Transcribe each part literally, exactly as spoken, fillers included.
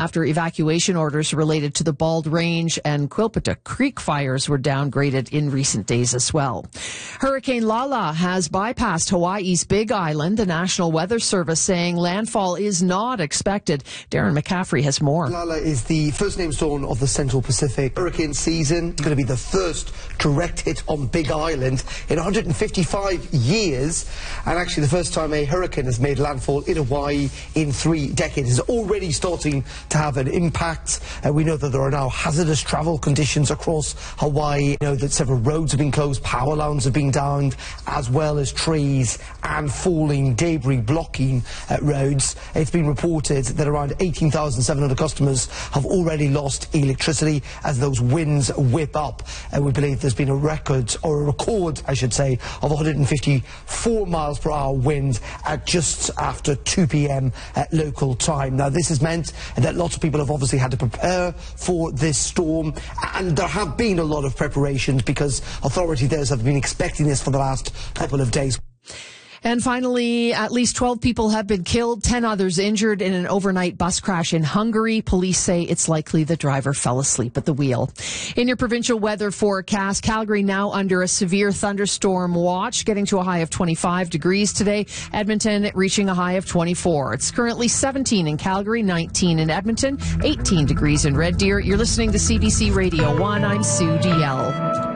after evacuation orders related to the Bald Range and Quilpata Creek fires were downgraded in recent days as well. Hurricane Lala has bypassed Hawaii's Big Island. The National Weather Service saying landfall is not expected. Darren McCaffrey has more. Lala is the first named storm of the Central Pacific hurricane season. It's going to be the first direct hit on Big Island in one hundred fifty-five years, and actually the first time a hurricane has made landfall in Hawaii in three decades. It's already starting to have an impact. Uh, we know that there are now hazardous travel conditions across Hawaii. We know that several roads have been closed, power lines have been downed, as well as trees and falling debris blocking uh, roads. It's been reported that around eighteen thousand seven hundred customers have already lost electricity as those winds whip up. And we believe there's been a record, or a record, I should say, of one hundred fifty-four miles per hour wind at just after two p m at local time. Now, this has meant that lots of people have obviously had to prepare for this storm, and there have been a lot of preparations because authorities there have been expecting this for the last couple of days. And finally, at least twelve people have been killed, ten others injured in an overnight bus crash in Hungary. Police say it's likely the driver fell asleep at the wheel. In your provincial weather forecast, Calgary now under a severe thunderstorm watch, getting to a high of twenty-five degrees today. Edmonton reaching a high of twenty-four. It's currently seventeen in Calgary, nineteen in Edmonton, eighteen degrees in Red Deer. You're listening to C B C Radio one. I'm Sue D L.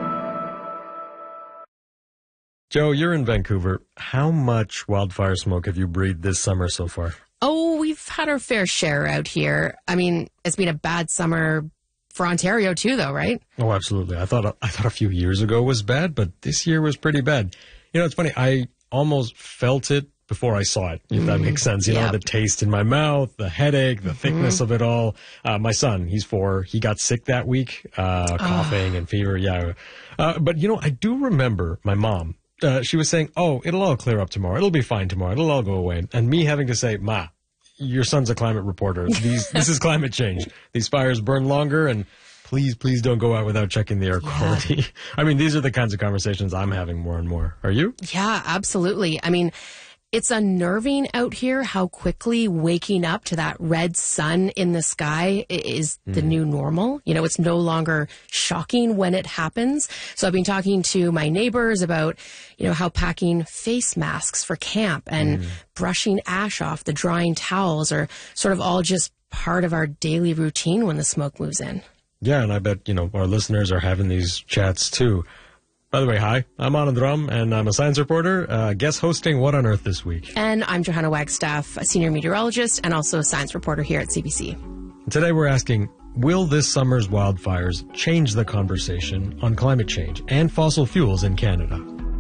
Joe, you're in Vancouver. How much wildfire smoke have you breathed this summer so far? Oh, we've had our fair share out here. I mean, it's been a bad summer for Ontario too, though, right? Oh, absolutely. I thought I thought a few years ago was bad, but this year was pretty bad. You know, it's funny. I almost felt it before I saw it, if mm. that makes sense. You yep. know, the taste in my mouth, the headache, the thickness mm-hmm. of it all. Uh, my son, he's four. He got sick that week, uh, coughing oh. and fever. Yeah. Uh, but, you know, I do remember my mom. Uh, she was saying, oh, it'll all clear up tomorrow. It'll be fine tomorrow. It'll all go away. And me having to say, Ma, your son's a climate reporter. These, this is climate change. These fires burn longer, and please, please don't go out without checking the air yeah. quality. I mean, these are the kinds of conversations I'm having more and more. Are you? Yeah, absolutely. I mean, it's unnerving out here how quickly waking up to that red sun in the sky is the mm. new normal. You know, it's no longer shocking when it happens. So I've been talking to my neighbors about, you know, how packing face masks for camp and mm. brushing ash off the drying towels are sort of all just part of our daily routine when the smoke moves in. Yeah, and I bet, you know, our listeners are having these chats too. By the way, hi, I'm Anand Ram, and I'm a science reporter, uh, guest hosting What on Earth this week. And I'm Johanna Wagstaff, a senior meteorologist and also a science reporter here at C B C. Today we're asking, will this summer's wildfires change the conversation on climate change and fossil fuels in Canada?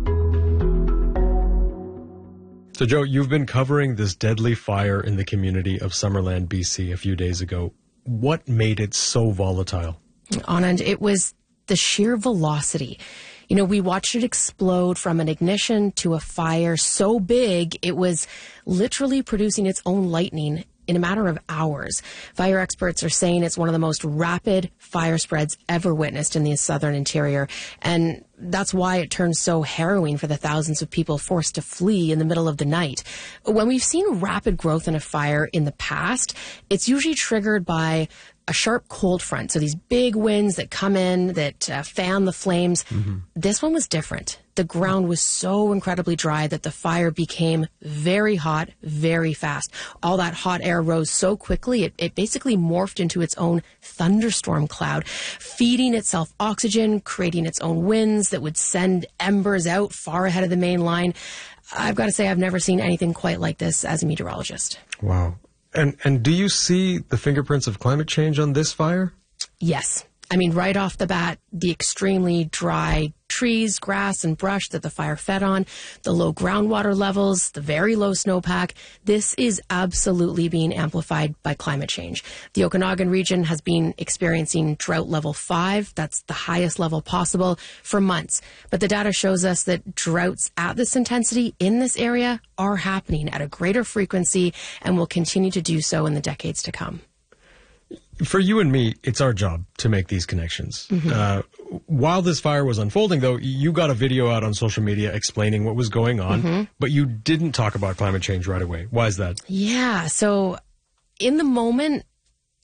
So, Joe, you've been covering this deadly fire in the community of Summerland, B C a few days ago. What made it so volatile? Anand, it was the sheer velocity. You know, we watched it explode from an ignition to a fire so big it was literally producing its own lightning in a matter of hours. Fire experts are saying it's one of the most rapid fire spreads ever witnessed in the southern interior. And that's why it turns so harrowing for the thousands of people forced to flee in the middle of the night. When we've seen rapid growth in a fire in the past, it's usually triggered by a sharp cold front. So these big winds that come in that uh, fan the flames. Mm-hmm. This one was different. The ground was so incredibly dry that the fire became very hot, very fast. All that hot air rose so quickly, it, it basically morphed into its own thunderstorm cloud, feeding itself oxygen, creating its own winds that would send embers out far ahead of the main line. I've got to say, I've never seen anything quite like this as a meteorologist. Wow. And and do you see the fingerprints of climate change on this fire? Yes. I mean, right off the bat, the extremely dry trees, grass, and brush that the fire fed on, the low groundwater levels, the very low snowpack, this is absolutely being amplified by climate change. The Okanagan region has been experiencing drought level five. That's the highest level possible for months. But the data shows us that droughts at this intensity in this area are happening at a greater frequency and will continue to do so in the decades to come. For you and me, it's our job to make these connections. Mm-hmm. Uh, while this fire was unfolding, though, you got a video out on social media explaining what was going on, mm-hmm. but you didn't talk about climate change right away. Why is that? Yeah, so in the moment,